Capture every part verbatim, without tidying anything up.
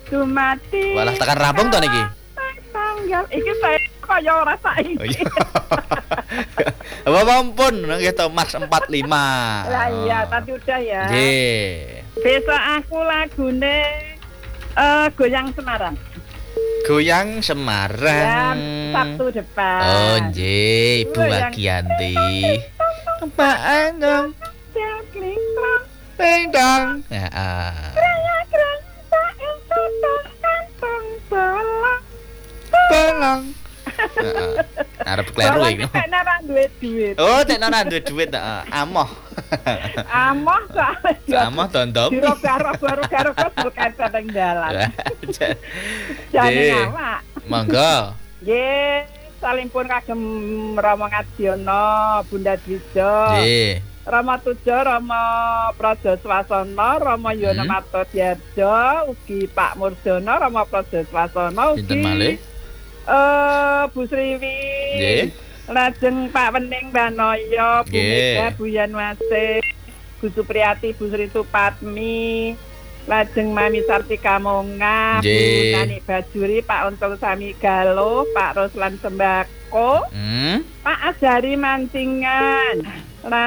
dumati. Walah tekan rampung to niki. Tanggal iki saya kaya ora saiki. Oh iya. Apa ampun nggih to Mars empat puluh lima. Lah iya, tadi udah ya. Nggih. Besok aku lagune eh goyang Semarang. Goyang Semarang. Ya, Sabtu depan. Oh nggih, Ibu Wagianti. Apaan dong? Kling klong. Ding dong. Heeh. Kraya-kraya ing tutut kantong bolong. Bolong. Heeh. Arep kleru iki. Nek ora duwe duit. Oh, nek ora duwe duit heeh. Amoh. Amoh soalnya. Amoh dondom. Diro-garo karo kaca ning dalan. Jadi, Jane awak. monggo. Nggih, saling pun kagem Rama Ngadiono, Bunda Dwija. Nggih. Rama Tuja, Rama Praja Swasana, Rama Yono Hmm. Martodiarja, ugi Pak Murjono, Rama Praja Swasana, ugi Pinten malih? Eh, Bu Sriwi. Nggih. Lajeng Pak Wening Banoyo, Bu Nggih. Mega, Bu Yanwase, Bu Supriyati, Bu Sri Supatmi. Lajeng Mami Sartika Monga, Bu Nggih. Nani Bajuri, Pak Untung Samigalo, Pak Roslan Sembako, Hmm. Pak Azari Mancingan.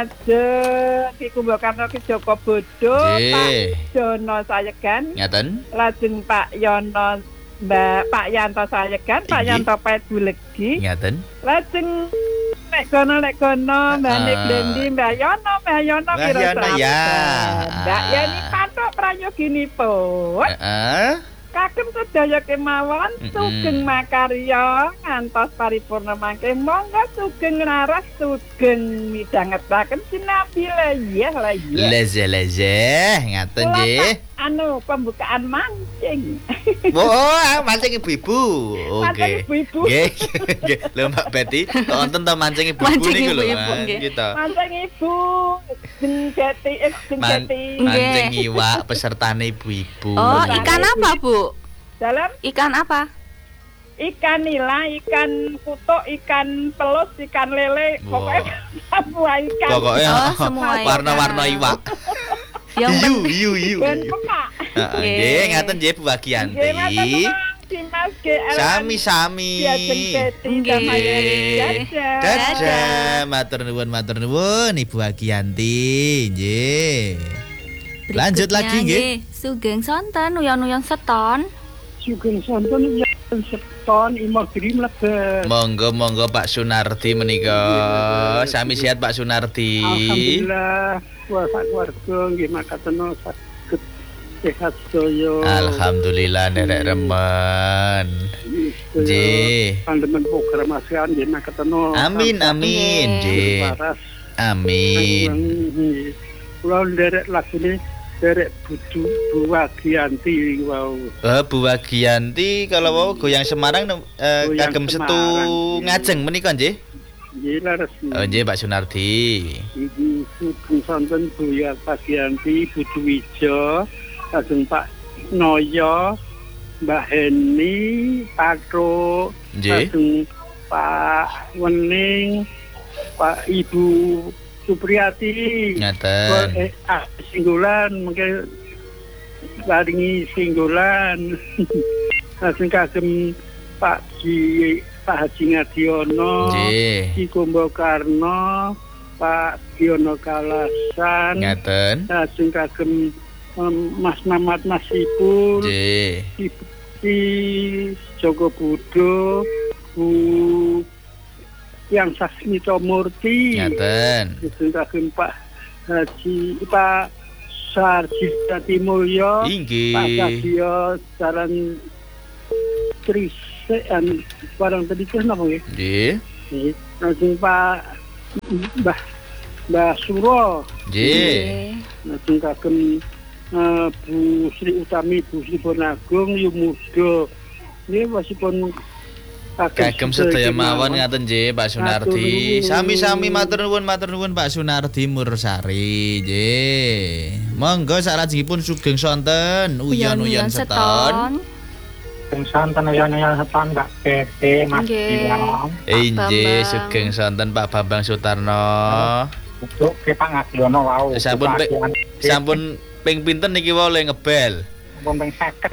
Lajeng Ki Kumbakarna Ki Joko Bodo, Nggih. Pak Jono Sayegan. Ngaten? Lajeng Pak Yono Mbak Pak Yanto Sayegan, Pak Inggih. Yanto Pedulegi. Ngaten? Lajeng nek kono nek kono Mbak Ah. Nik Blendi, Mbak Yono, Mbak Yono Mbak Wiro Yono, ya. Mbak Yani Patok Prayoginipun. Heeh. Kagem sedaya kemawon Mm-mm. sugeng makarya ngantos paripurna mangke monggo sugeng raras sugeng midhangetaken sinabi leyeh leyeh. Leze-leze, ngaten nggih. Anu pembukaan mancing. Oh, mancing ibu-ibu. Mancing Oke. ibu-ibu. Nggih, nggih. Lho Mbak Betty, wonten to mancing ibu-ibu Mancing niku lho. ibu-ibu, ah, nggih. Gitu. Mancing ibu jengketi eh Man- jengketi. mancing iwak pesertane ibu-ibu. Oh, Bukan. ikan apa, Bu? Dalam Ikan apa? ikan nila, ikan kutuk, ikan pelus, ikan lele, Wah. pokoknya semua ikan. Pokoknya Oh, semua ikan. warna-warna iwak. Yang Hiu, hiu, hiu. Ben peka. Heeh, Nggih. nggih, ngaten nggih Bu Nggih, Wagianti. matur Dimas G L. Sami-sami. Ya jengketi Nggih. sama Yeri. Dadah. Dadah, matur nuwun matur nuwun Ibu Wagianti, nggih. Lanjut lagi nggih. Sugeng sonten uyon-uyon seton. Sugeng sampun yang seton imagri mlebet. Monggo monggo Pak Sunardi menika. Sami sehat Pak Sunardi. Alhamdulillah, kuasa keluarga nggih makateno saged sehat sedaya. Alhamdulillah nderek remen. Nggih. Pandemen programasian nggih makateno. Amin amin, nggih. Waras. Amin. Kula nderek lagune derek budu Bu Wagianti wau. Oh, Bu Wagianti kalau mau goyang Semarang eh, Goyang kagem setu Semarang, ngajeng menika nggih. Nggih laras. Oh nggih Pak Sunardi. Iki sugeng sonten Bu Wagianti, Bu Dwija, lajeng Pak Noyo, Mbak Heni, Patro, Nggih. lajeng Pak Wening, Pak Ibu Supriyati. Ngaten. Eh, ah, singgulan mungkin paringi singgulan. Lajeng kagem Pak Ji Pak Haji Ngadiono, Nggih. Ki Kumbakarna, Pak Diono Kalasan, Ngaten. lajeng kagem em, Mas Mamat Nasipul, Nggih. Ki, Ki Joko Budo, Bu Yang Sasmito Murti. Ngaten. Lajeng kagem Pak Haji Pak Sarjita Timulyo, Pak Inggih. Sadio Jalan Trisean barang tadi kan apa ya? Nggih. Nggih. Lajeng Pak Mbah Mbah Suro, Nggih. lajeng kagem eh, Bu Sri Utami, Bu Sri Bonagung, Yumudo. Ini masihpun Kagem sedaya mawon ngaten nggih Pak Sunardi. Sami-sami matur nuwun matur nuwun Pak Sunardi Mursari nggih. Monggo salajengipun sugeng sonten uyon-uyon seton. Sugeng sonten uyon-uyon seton Mbak Bete, Mas Nggih. Diam. Eh nggih Bambang. sugeng sonten Pak Bambang Sutarno. Untuk ke Pak Ngadiono wau. Sampun pe- Bagian- Sampun ping pinten niki wae le ngebel. sampun ping seket.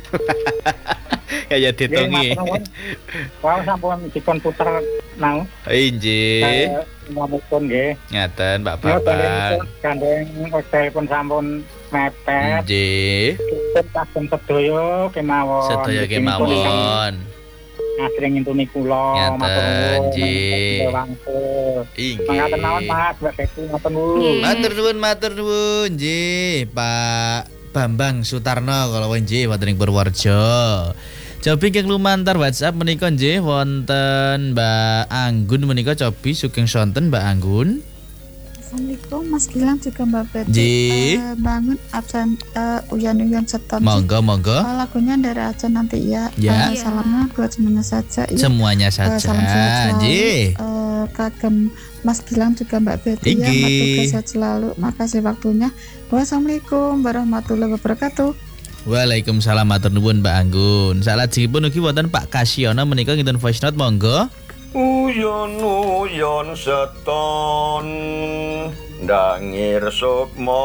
Kayak ditungi. Wah, sampun dipun puter nang. Injih. Ngapunten nggih. Ngaten Pak Ya, Bambang. Gandeng wekdal pun sampun mepet. Injih. Pun kagem sedaya kemawon. Sedaya kemawon. Asring ngintuni kula. Ngaten, nggih. Inggih. Ngaten mawon Mas, Mbak Betty ngoten niku. Matur nuwun, matur nuwun, nggih, Pak Bambang Sutarno kalau nggih wonten ing Purworejo. Cobi keng lumantar WhatsApp menika nggih wonten Mbak Anggun menika cobi sugeng sonten Mbak Anggun. Assalamualaikum Mas Gilang juga Mbak Betty. Nggih. Uh, bangun absen uh, uyan-uyan seton. Monggo, monggo. Uh, lagunya dari Aca nanti ya. Ya. Uh, salamnya buat semuanya saja. Ya. Semuanya Uh, saja. salam sehat selalu. Nggih. Uh, kagem Mas Gilang juga Mbak Betty ya. Nggih. Mbak sehat selalu. Makasih waktunya. Wassalamualaikum warahmatullahi wabarakatuh. Waalaikumsalam matur nuwun Mbak Anggun. Salajengipun ugi wonten Pak Kasyono menika nginten voice note monggo. Uyon-uyon seton Dangir sukmo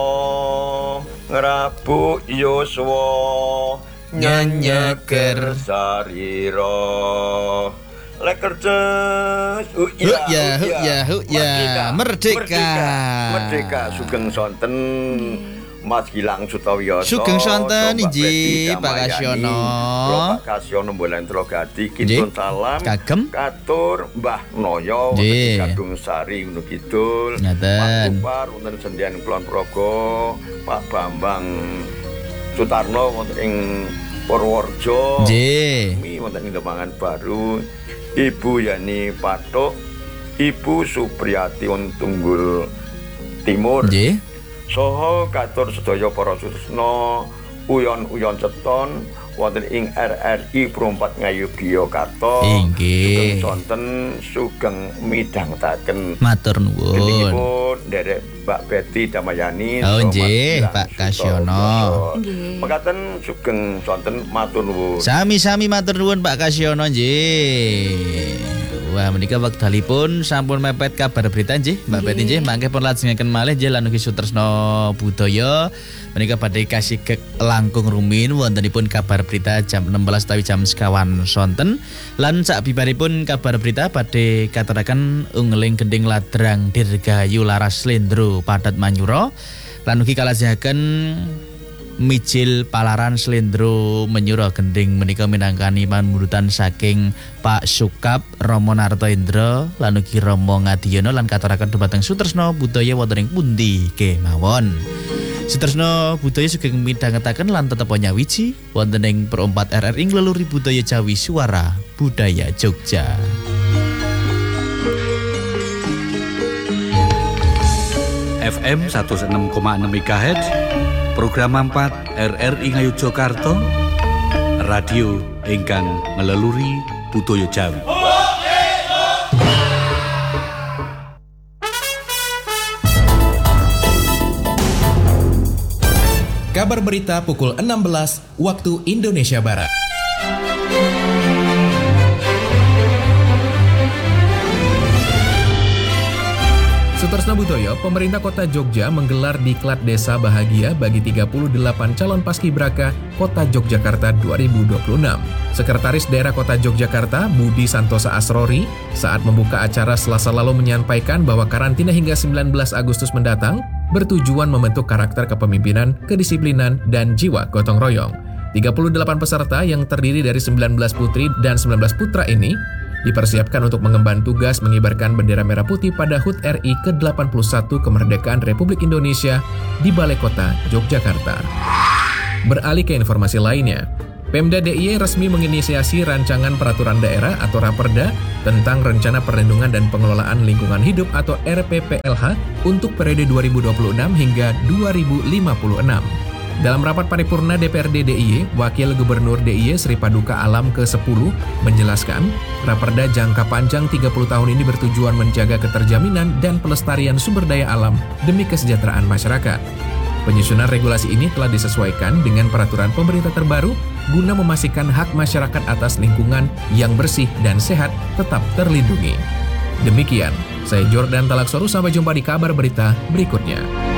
Ngerabuk yuswa Nyanyeker sarira Lek kerjes Huk ya, huk ya, huk ya. Merdeka. Merdeka Sugeng sonten Mas Gilang Sutawiyoso. Sugeng sonten inji Pak Kasyono. Pak Kasyono mbolen Trogadi kintun salam kagem katur Mbah Noyo nggih wonten Gadung Sari Gunung Kidul. Ngaten. Pak Kupar wonten Sendian Kulon Progo, Pak Bambang Sutarno wonten ing Purworejo. Nggih. Mi wonten ing Demangan Baru. Ibu Yani Patuk, Ibu Supriyati wonten Tunggul Timur. Nggih. Soho katur sedaya para susna uyon-uyon seton wonten ing R R I Prompat Ngayogyakarta. Inggih. Sugeng sonten sugeng midhangetaken. Matur nuwun. Nggih nderek Mbak Betty Damayani. Oh nggih Pak Kasyono. Nggih. Mekaten sugeng sonten matur nuwun. Sami-sami matur nuwun Pak Kasyono nggih. Wah menika wekdalipun sampun mepet kabar berita nggih Mbak Betty nggih mangke pun lajengaken malih nggih lan ugi Sutresno Budaya menika badhe kasih ke langkung rumin wontenipun kabar berita jam enam belas tawi jam sekawan sonten lan sak bibaripun kabar berita badhe katuraken ungling gending ladrang dirgahayu laras slendro padat manyura lan ugi kalajengaken mijil palaran slendro menyura gending menika minangkani panurutan saking Pak Sukap Romo Narto Indra lan ugi Romo Ngadiyono lan katuraken dhumateng Sutresno Budaya wonten ing pundi kemawon. Sutresno Budaya sugeng midhangetaken lan tetep nyawiji wonten ing perempat R R I Ngleluri Budaya Jawi Suara Budaya Jogja. F M seratus enam koma enam MHz Program empat R R I Ngayogyakarta Radio ingkang ngeleluri budaya Jawi. Kabar berita pukul enam belas waktu Indonesia Barat. Sutresno Budaya, pemerintah kota Jogja menggelar Diklat Desa Bahagia bagi tiga puluh delapan calon paskibraka Kota Yogyakarta dua ribu dua puluh enam. Sekretaris Daerah Kota Yogyakarta, Budi Santosa Asrori, saat membuka acara Selasa lalu menyampaikan bahwa karantina hingga sembilan belas Agustus mendatang bertujuan membentuk karakter kepemimpinan, kedisiplinan, dan jiwa gotong royong. tiga puluh delapan peserta yang terdiri dari sembilan belas putri dan sembilan belas putra ini dipersiapkan untuk mengemban tugas mengibarkan bendera merah putih pada H U T R I ke delapan puluh satu kemerdekaan Republik Indonesia di Balai Kota Yogyakarta. Beralih ke informasi lainnya, Pemda D I Y resmi menginisiasi rancangan peraturan daerah atau Raperda tentang Rencana Perlindungan dan Pengelolaan Lingkungan Hidup atau R P P L H untuk periode dua ribu dua puluh enam hingga dua ribu lima puluh enam. Dalam rapat paripurna D P R D D I Y, Wakil Gubernur D I Y Sri Paduka Alam ke sepuluh menjelaskan, Raperda jangka panjang tiga puluh tahun ini bertujuan menjaga keterjaminan dan pelestarian sumber daya alam demi kesejahteraan masyarakat. Penyusunan regulasi ini telah disesuaikan dengan peraturan pemerintah terbaru guna memastikan hak masyarakat atas lingkungan yang bersih dan sehat tetap terlindungi. Demikian, saya Jordan Talaksoru, sampai jumpa di kabar berita berikutnya.